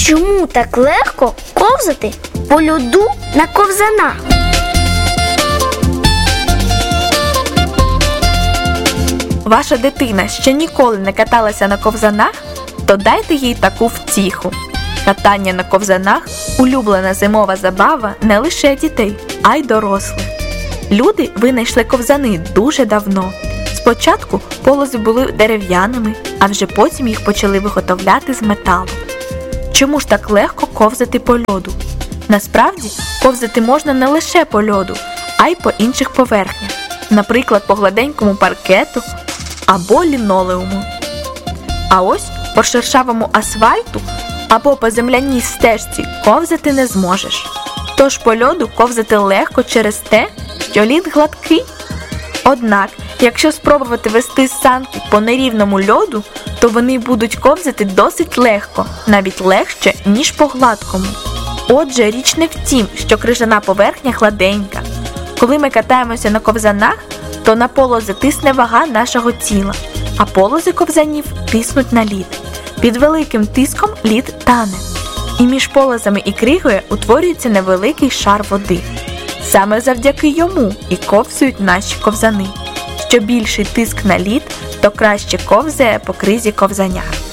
Чому так легко ковзати по льоду на ковзанах? Ваша дитина ще ніколи не каталася на ковзанах? То дайте їй таку втіху. Катання на ковзанах – улюблена зимова забава не лише дітей, а й дорослих. Люди винайшли ковзани дуже давно. Спочатку полози були дерев'яними, а вже потім їх почали виготовляти з металу. Чому ж так легко ковзати по льоду? Насправді, ковзати можна не лише по льоду, а й по інших поверхнях. Наприклад, по гладенькому паркету або лінолеуму. А ось по шершавому асфальту або по земляній стежці ковзати не зможеш. Тож по льоду ковзати легко через те, що лід гладкий. Однак, якщо спробувати вести санки по нерівному льоду, то вони будуть ковзати досить легко, навіть легше, ніж по гладкому. Отже, річ не в тім, що крижана поверхня гладенька. Коли ми катаємося на ковзанах, то на полози тисне вага нашого тіла, а полози ковзанів тиснуть на лід. Під великим тиском лід тане, і між полозами і кригою утворюється невеликий шар води. Саме завдяки йому і ковзають наші ковзани. Що більший тиск на лід, то краще ковзає по кризі ковзаняр.